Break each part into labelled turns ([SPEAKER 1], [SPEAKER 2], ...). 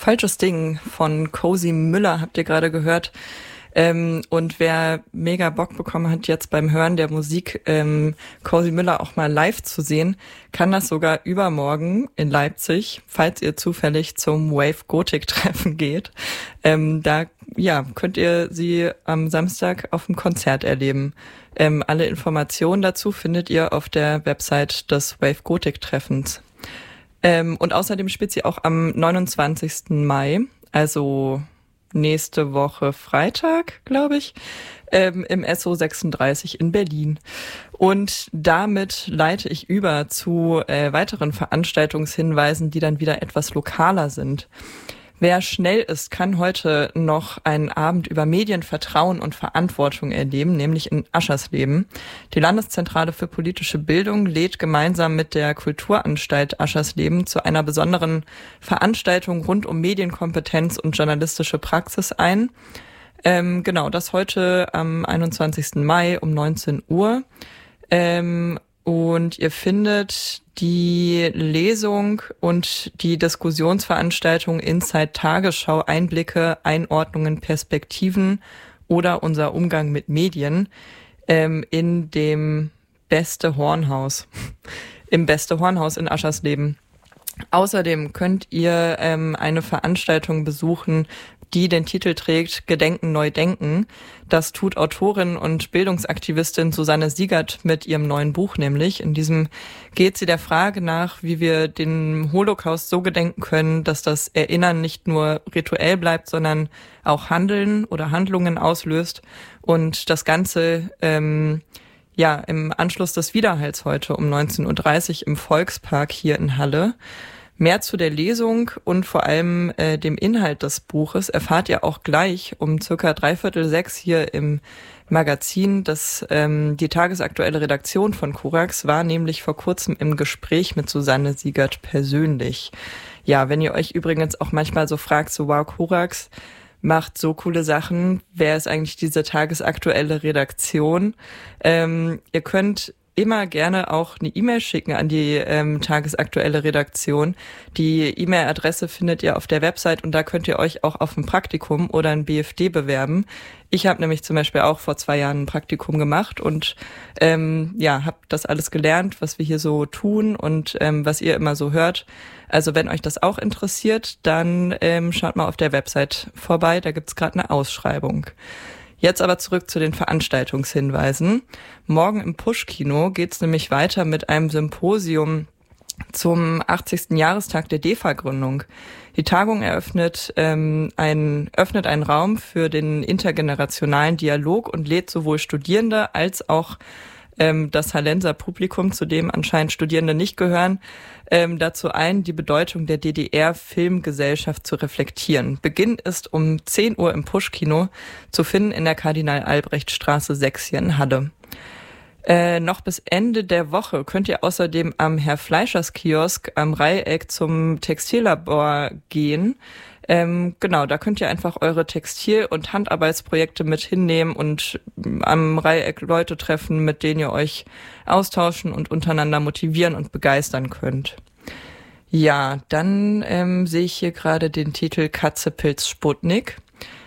[SPEAKER 1] Falsches Ding von Cozy Müller habt ihr gerade gehört. Und wer mega Bock bekommen hat, jetzt beim Hören der Musik Cozy Müller auch mal live zu sehen, kann das sogar übermorgen in Leipzig, falls ihr zufällig zum Wave Gothic Treffen geht. Da könnt ihr sie am Samstag auf dem Konzert erleben. Alle Informationen dazu findet ihr auf der Website des Wave Gothic Treffens. Und außerdem spielt sie auch am 29. Mai, also nächste Woche Freitag, glaube ich, im SO36 in Berlin. Und damit leite ich über zu weiteren Veranstaltungshinweisen, die dann wieder etwas lokaler sind. Wer schnell ist, kann heute noch einen Abend über Medienvertrauen und Verantwortung erleben, nämlich in Aschersleben. Die Landeszentrale für politische Bildung lädt gemeinsam mit der Kulturanstalt Aschersleben zu einer besonderen Veranstaltung rund um Medienkompetenz und journalistische Praxis ein. Das heute am 21. Mai um 19 Uhr. Und ihr findet die Lesung und die Diskussionsveranstaltung Inside Tagesschau, Einblicke, Einordnungen, Perspektiven oder unser Umgang mit Medien in dem Beste Hornhaus, im Beste Hornhaus in Aschersleben. Außerdem könnt ihr eine Veranstaltung besuchen, die den Titel trägt Gedenken neu denken. Das tut Autorin und Bildungsaktivistin Susanne Siegert mit ihrem neuen Buch nämlich. In diesem geht sie der Frage nach, wie wir den Holocaust so gedenken können, dass das Erinnern nicht nur rituell bleibt, sondern auch Handeln oder Handlungen auslöst. Und das Ganze im Anschluss des Widerhalls heute um 19.30 Uhr im Volkspark hier in Halle. Mehr zu der Lesung und vor allem dem Inhalt des Buches erfahrt ihr auch gleich um circa 5:45 hier im Magazin. Die tagesaktuelle Redaktion von Korax war nämlich vor kurzem im Gespräch mit Susanne Siegert persönlich. Ja, wenn ihr euch übrigens auch manchmal so fragt, so wow, Korax macht so coole Sachen, wer ist eigentlich diese tagesaktuelle Redaktion? Ihr könnt immer gerne auch eine E-Mail schicken an die tagesaktuelle Redaktion. Die E-Mail-Adresse findet ihr auf der Website und da könnt ihr euch auch auf ein Praktikum oder ein BFD bewerben. Ich habe nämlich zum Beispiel auch vor 2 Jahren ein Praktikum gemacht und habe das alles gelernt, was wir hier so tun und was ihr immer so hört. Also wenn euch das auch interessiert, dann schaut mal auf der Website vorbei, da gibt's gerade eine Ausschreibung. Jetzt aber zurück zu den Veranstaltungshinweisen. Morgen im Push-Kino geht's nämlich weiter mit einem Symposium zum 80. Jahrestag der DEFA-Gründung. Die Tagung öffnet einen Raum für den intergenerationalen Dialog und lädt sowohl Studierende als auch das Hallenser Publikum, zu dem anscheinend Studierende nicht gehören, dazu ein, die Bedeutung der DDR-Filmgesellschaft zu reflektieren. Beginn ist um 10 Uhr im Push-Kino zu finden in der Kardinal-Albrecht-Straße 6 hier in Halle. Noch bis Ende der Woche könnt ihr außerdem am Herr Fleischers Kiosk am Reiheck zum Textillabor gehen. Da könnt ihr einfach eure Textil- und Handarbeitsprojekte mit hinnehmen und am Reiheck Leute treffen, mit denen ihr euch austauschen und untereinander motivieren und begeistern könnt. Ja, dann sehe ich hier gerade den Titel Katze, Pilz, Sputnik.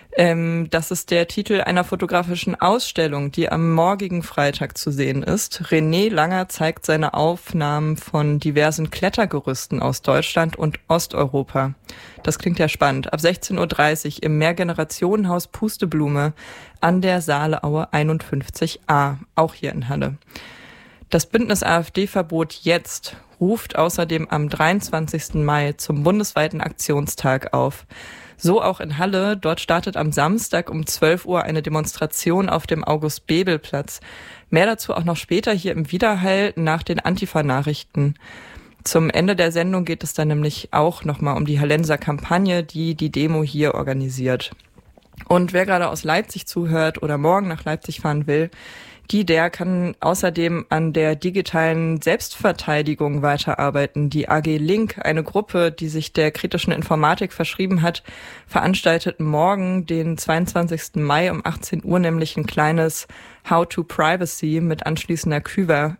[SPEAKER 1] Das ist der Titel einer fotografischen Ausstellung, die am morgigen Freitag zu sehen ist. René Langer zeigt seine Aufnahmen von diversen Klettergerüsten aus Deutschland und Osteuropa. Das klingt ja spannend. Ab 16:30 Uhr im Mehrgenerationenhaus Pusteblume an der Saaleaue 51a, auch hier in Halle. Das Bündnis AfD-Verbot jetzt ruft außerdem am 23. Mai zum bundesweiten Aktionstag auf. So auch in Halle. Dort startet am Samstag um 12 Uhr eine Demonstration auf dem August-Bebel-Platz. Mehr dazu auch noch später hier im Widerhall nach den Antifa-Nachrichten. Zum Ende der Sendung geht es dann nämlich auch nochmal um die Hallenser Kampagne, die die Demo hier organisiert. Und wer gerade aus Leipzig zuhört oder morgen nach Leipzig fahren will, Der kann außerdem an der digitalen Selbstverteidigung weiterarbeiten. Die AG Link, eine Gruppe, die sich der kritischen Informatik verschrieben hat, veranstaltet morgen, den 22. Mai um 18 Uhr, nämlich ein kleines How to Privacy mit anschließender Küfer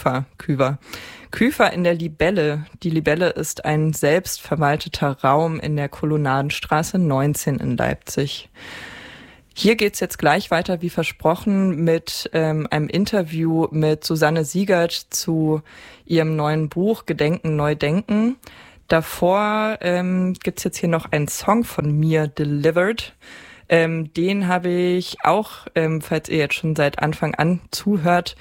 [SPEAKER 1] in der Libelle. Die Libelle ist ein selbstverwalteter Raum in der Kolonnadenstraße 19 in Leipzig. Hier geht's jetzt gleich weiter, wie versprochen, mit einem Interview mit Susanne Siegert zu ihrem neuen Buch Gedenken, neu denken. Davor gibt's jetzt hier noch einen Song von mir, Delivered. Den habe ich auch, falls ihr jetzt schon seit Anfang an zuhört,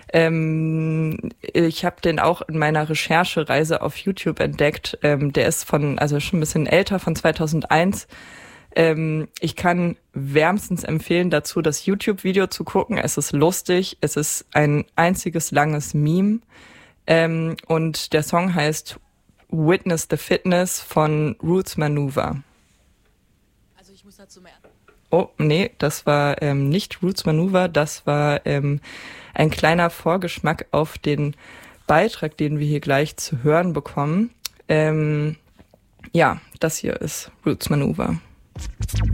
[SPEAKER 1] ich habe den auch in meiner Recherchereise auf YouTube entdeckt. Der ist schon ein bisschen älter, von 2001. Ich kann wärmstens empfehlen, dazu das YouTube-Video zu gucken. Es ist lustig, es ist ein einziges langes Meme. Und der Song heißt Witness the Fitness von Roots Manuva.
[SPEAKER 2] Also ich muss dazu mehr.
[SPEAKER 1] Oh, nee, das war nicht Roots Manuva, das war ein kleiner Vorgeschmack auf den Beitrag, den wir hier gleich zu hören bekommen. Ja, das hier ist Roots Manuva.